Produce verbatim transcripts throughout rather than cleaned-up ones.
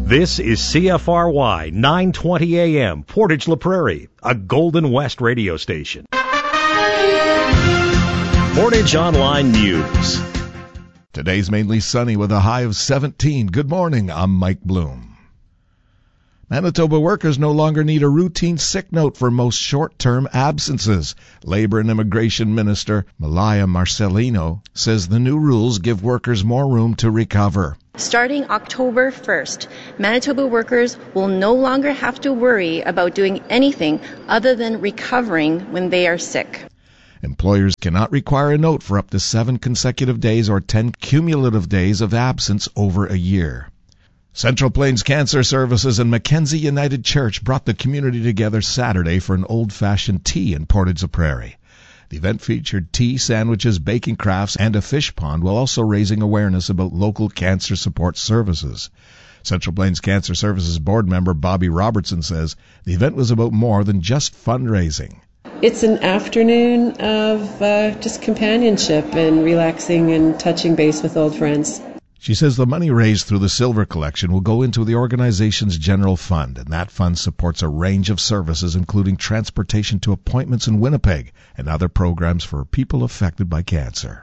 This is C F R Y nine twenty A M, Portage La Prairie, a Golden West radio station. Portage Online News. Today's mainly sunny with a high of seventeen. Good morning, I'm Mike Bloom. Manitoba workers no longer need a routine sick note for most short-term absences. Labour and Immigration Minister Malaya Marcelino says the new rules give workers more room to recover. Starting October first, Manitoba workers will no longer have to worry about doing anything other than recovering when they are sick. Employers cannot require a note for up to seven consecutive days or ten cumulative days of absence over a year. Central Plains Cancer Services and Mackenzie United Church brought the community together Saturday for an old-fashioned tea in Portage La Prairie. The event featured tea, sandwiches, baking crafts, and a fish pond, while also raising awareness about local cancer support services. Central Plains Cancer Services board member Bobby Robertson says the event was about more than just fundraising. It's an afternoon of uh, just companionship and relaxing and touching base with old friends. She says the money raised through the Silver Collection will go into the organization's general fund, and that fund supports a range of services, including transportation to appointments in Winnipeg and other programs for people affected by cancer.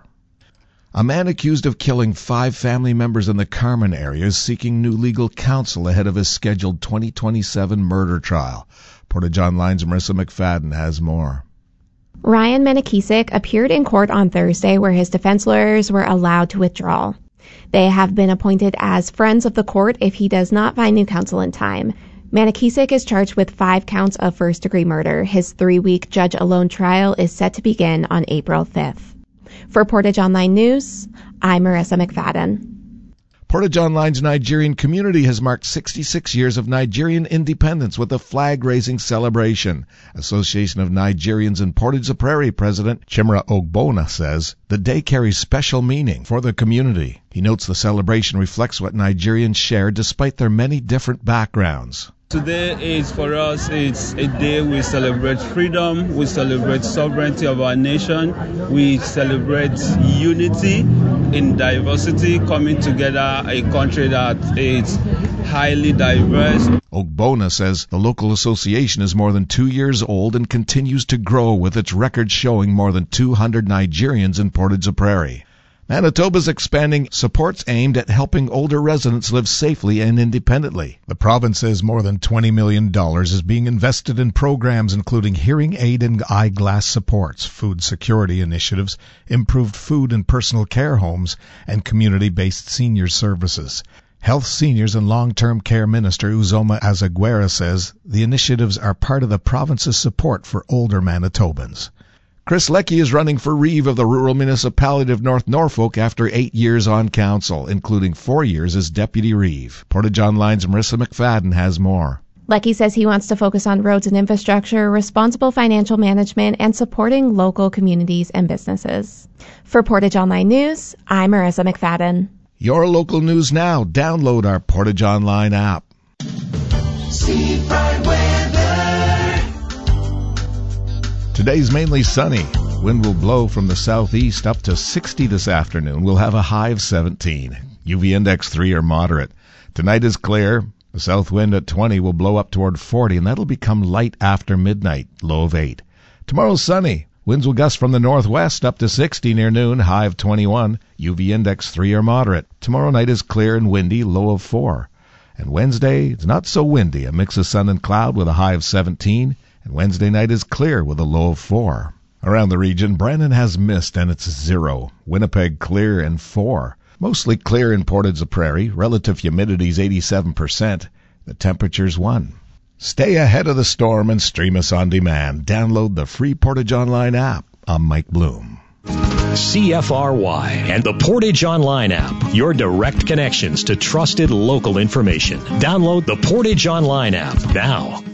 A man accused of killing five family members in the Carman area is seeking new legal counsel ahead of his scheduled twenty twenty-seven murder trial. Portage Online's Marissa McFadden has more. Ryan Menakisik appeared in court on Thursday where his defense lawyers were allowed to withdraw. They have been appointed as friends of the court if he does not find new counsel in time. Menakisik is charged with five counts of first-degree murder. His three-week judge-alone trial is set to begin on April fifth. For Portage Online News, I'm Marissa McFadden. Portage Online's Nigerian community has marked sixty-six years of Nigerian independence with a flag-raising celebration. Association of Nigerians in Portage La Prairie President Chimra Ogbona says the day carries special meaning for the community. He notes the celebration reflects what Nigerians share despite their many different backgrounds. Today is, for us, it's a day we celebrate freedom, we celebrate sovereignty of our nation, we celebrate unity in diversity, coming together, a country that is highly diverse. Ogbona says the local association is more than two years old and continues to grow, with its record showing more than two hundred Nigerians in Portage La Prairie. Manitoba's expanding supports aimed at helping older residents live safely and independently. The province says more than twenty million dollars is being invested in programs including hearing aid and eyeglass supports, food security initiatives, improved food and personal care homes, and community-based senior services. Health, Seniors and Long-Term Care Minister Uzoma Azaguera says the initiatives are part of the province's support for older Manitobans. Chris Leckie is running for Reeve of the rural municipality of North Norfolk after eight years on council, including four years as Deputy Reeve. Portage Online's Marissa McFadden has more. Leckie says he wants to focus on roads and infrastructure, responsible financial management, and supporting local communities and businesses. For Portage Online News, I'm Marissa McFadden. Your local news now. Download our Portage Online app. Seafront weather. Today's mainly sunny. Wind will blow from the southeast up to sixty this afternoon. We'll have a high of seventeen. U V index three or moderate. Tonight is clear. The south wind at twenty will blow up toward forty, and that'll become light after midnight, low of eight. Tomorrow's sunny. Winds will gust from the northwest up to sixty near noon, high of twenty-one. U V index three or moderate. Tomorrow night is clear and windy, low of four. And Wednesday, it's not so windy, a mix of sun and cloud with a high of seventeen. And Wednesday night is clear with a low of four. Around the region, Brandon has mist and it's zero. Winnipeg clear and four. Mostly clear in Portage La Prairie. Relative humidity is eighty-seven percent. The temperature's one. Stay ahead of the storm and stream us on demand. Download the free Portage Online app. I'm Mike Bloom. C F R Y and the Portage Online app. Your direct connections to trusted local information. Download the Portage Online app now.